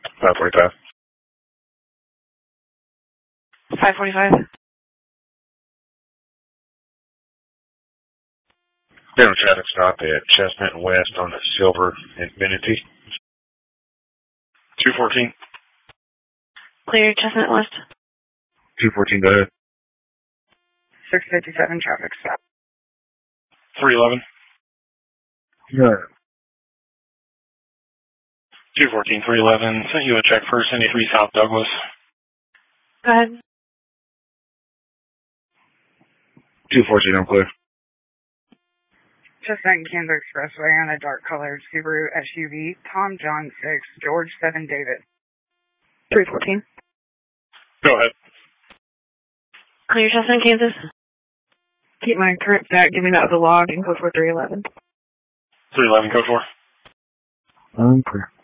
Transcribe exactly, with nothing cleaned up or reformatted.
five forty-five. five forty-five. General traffic stop at Chestnut and West on the Silver Infinity. two fourteen. Clear Chestnut West. two fourteen, go ahead. six fifty-seven traffic stop. three eleven. Yeah. two fourteen, three eleven. Sent you a check for seventy-three South Douglas. Go ahead. two fourteen, I'm clear. Chestnut and Kansas Expressway on a dark colored Subaru S U V. Tom John six, George seven David. three fourteen. Go ahead. Clear Chestnut, Kansas. Keep my current stat, give me that with the log, and code for three eleven. three eleven, code four. I'm clear.